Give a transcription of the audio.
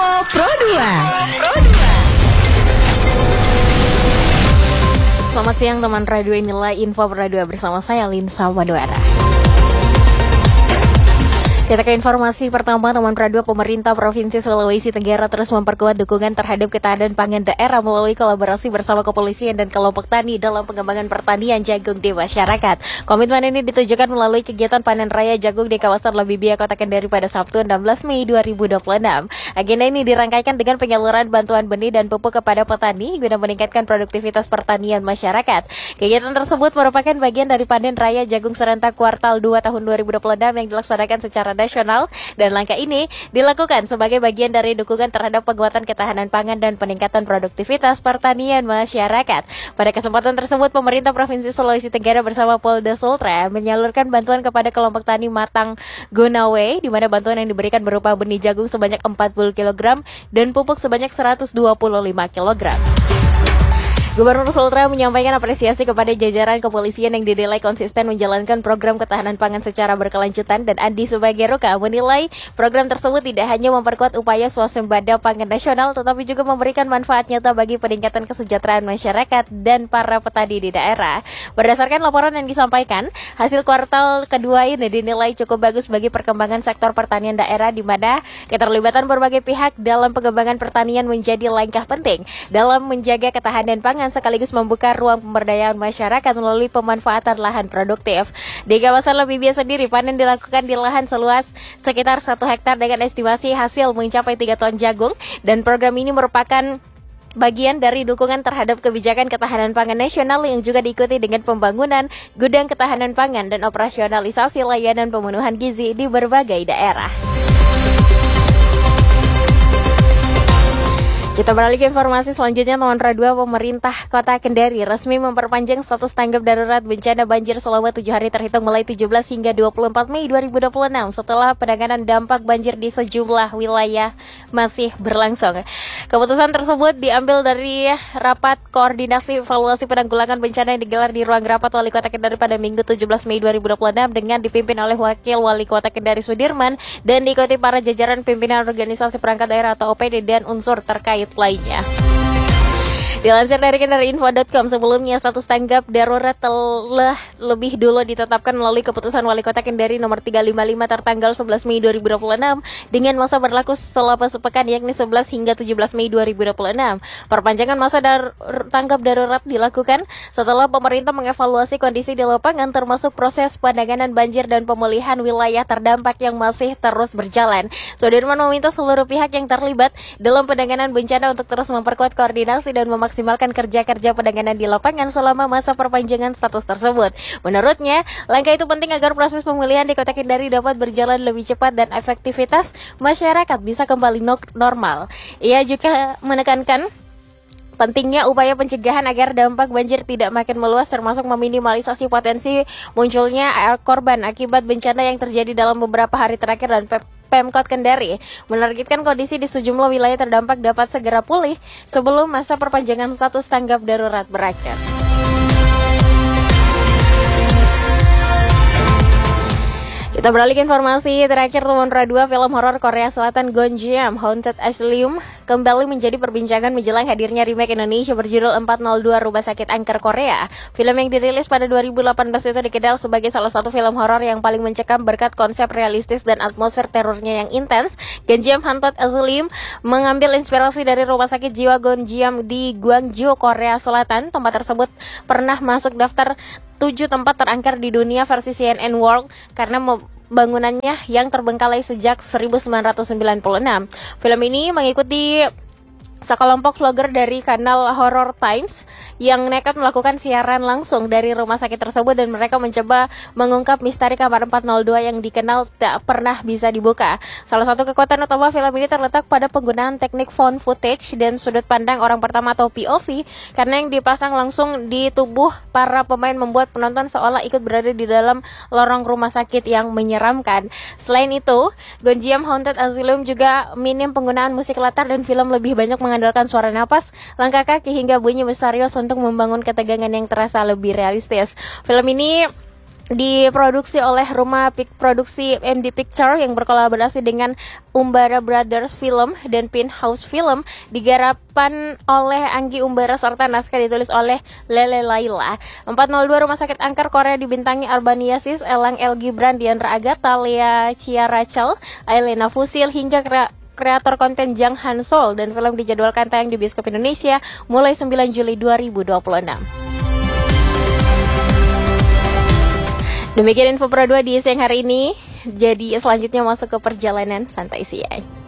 Pro 2. Selamat siang teman radio, inilah Info Pro 2 bersama saya Linsa Wadwara. Kita ke informasi pertama, teman Pro 2. Pemerintah Provinsi Sulawesi Tenggara terus memperkuat dukungan terhadap ketahanan pangan daerah melalui kolaborasi bersama kepolisian dan kelompok tani dalam pengembangan pertanian jagung di masyarakat. Komitmen ini ditujukan melalui kegiatan panen raya jagung di kawasan Labibia, Kota Kendari pada Sabtu 16 Mei 2026. Agenda ini dirangkaikan dengan penyaluran bantuan benih dan pupuk kepada petani guna meningkatkan produktivitas pertanian masyarakat. Kegiatan tersebut merupakan bagian dari panen raya jagung serentak kuartal 2 tahun 2026 yang dilaksanakan secara nasional, dan langkah ini dilakukan sebagai bagian dari dukungan terhadap penguatan ketahanan pangan dan peningkatan produktivitas pertanian masyarakat. Pada kesempatan tersebut, pemerintah Provinsi Sulawesi Tenggara bersama Polda Sultra menyalurkan bantuan kepada kelompok tani Matang Gunawe, di mana bantuan yang diberikan berupa benih jagung sebanyak 40 kg dan pupuk sebanyak 125 kg. Gubernur Sultra menyampaikan apresiasi kepada jajaran kepolisian yang dinilai konsisten menjalankan program ketahanan pangan secara berkelanjutan, dan Andi Subagiroka menilai program tersebut tidak hanya memperkuat upaya swasembada pangan nasional tetapi juga memberikan manfaat nyata bagi peningkatan kesejahteraan masyarakat dan para petani di daerah. Berdasarkan laporan yang disampaikan, hasil kuartal kedua ini dinilai cukup bagus bagi perkembangan sektor pertanian daerah, di mana keterlibatan berbagai pihak dalam pengembangan pertanian menjadi langkah penting dalam menjaga ketahanan pangan sekaligus membuka ruang pemberdayaan masyarakat melalui pemanfaatan lahan produktif. Di kawasan Labibia sendiri, panen dilakukan di lahan seluas sekitar 1 hektar dengan estimasi hasil mencapai 3 ton jagung, dan program ini merupakan bagian dari dukungan terhadap kebijakan ketahanan pangan nasional yang juga diikuti dengan pembangunan gudang ketahanan pangan dan operasionalisasi layanan pemenuhan gizi di berbagai daerah. Kita beralih ke informasi selanjutnya, teman Radio. Pemerintah Kota Kendari resmi memperpanjang status tanggap darurat bencana banjir selama 7 hari terhitung mulai 17 hingga 24 Mei 2026 setelah penanganan dampak banjir di sejumlah wilayah masih berlangsung. Keputusan tersebut diambil dari rapat koordinasi evaluasi penanggulangan bencana yang digelar di ruang rapat Wali Kota Kendari pada Minggu 17 Mei 2026 dengan dipimpin oleh Wakil Wali Kota Kendari Sudirman dan diikuti para jajaran pimpinan organisasi perangkat daerah atau OPD dan unsur terkait lainnya. Dilansir dari kendariinfo.com, sebelumnya status tanggap darurat telah lebih dulu ditetapkan melalui keputusan Wali Kota Kendari nomor 355 tertanggal 11 Mei 2026 dengan masa berlaku selama sepekan, yakni 11 hingga 17 Mei 2026. Perpanjangan masa tanggap darurat dilakukan setelah pemerintah mengevaluasi kondisi di lapangan termasuk proses penanganan banjir dan pemulihan wilayah terdampak yang masih terus berjalan. Sudirman meminta seluruh pihak yang terlibat dalam penanganan bencana untuk terus memperkuat koordinasi dan memaksimalkan kerja-kerja penanganan di lapangan selama masa perpanjangan status tersebut. Menurutnya, langkah itu penting agar proses pemulihan di Kota Kendari dapat berjalan lebih cepat dan efektivitas masyarakat bisa kembali normal. Ia juga menekankan pentingnya upaya pencegahan agar dampak banjir tidak makin meluas, termasuk meminimalisasi potensi munculnya korban akibat bencana yang terjadi dalam beberapa hari terakhir, dan Pemkot Kendari menargetkan kondisi di sejumlah wilayah terdampak dapat segera pulih sebelum masa perpanjangan status tanggap darurat berakhir. Kita beralih ke informasi terakhir, teman Radio. Film horor Korea Selatan Gonjiam Haunted Asylum kembali menjadi perbincangan menjelang hadirnya remake Indonesia berjudul 402 Rumah Sakit Angker Korea. Film yang dirilis pada 2018 itu dikenal sebagai salah satu film horor yang paling mencekam berkat konsep realistis dan atmosfer terornya yang intens. Gonjiam Haunted Asylum mengambil inspirasi dari rumah sakit jiwa Gonjiam di Gwangju, Korea Selatan. Tempat tersebut pernah masuk daftar 7 tempat terangker di dunia versi CNN World karena bangunannya yang terbengkalai sejak 1996. Film ini mengikuti sekelompok vlogger dari kanal Horror Times yang nekat melakukan siaran langsung dari rumah sakit tersebut, dan mereka mencoba mengungkap misteri kamar 402 yang dikenal tak pernah bisa dibuka. Salah satu kekuatan utama film ini terletak pada penggunaan teknik found footage dan sudut pandang orang pertama atau POV, karena yang dipasang langsung di tubuh para pemain membuat penonton seolah ikut berada di dalam lorong rumah sakit yang menyeramkan. Selain itu, Gonjiam Haunted Asylum juga minim penggunaan musik latar, dan film lebih banyak mengandalkan suara napas, langkah kaki hingga bunyi misterius untuk membangun ketegangan yang terasa lebih realistis. Film ini diproduksi oleh rumah produksi MD Picture yang berkolaborasi dengan Umbara Brothers Film dan Penthouse Film, digarapan oleh Anggi Umbara serta naskah ditulis oleh Lele Laila. 402 Rumah Sakit Angker Korea dibintangi Arbaniasis, Elang El Gibran, Diandra Agatha, Lea Chia Rachel, Ailena Fusil hingga kreator konten Jang Han Sol, dan film dijadwalkan tayang di bioskop Indonesia mulai 9 Juli 2026. Demikian info Pro 2 di siang hari ini. Jadi selanjutnya masuk ke perjalanan santai siang.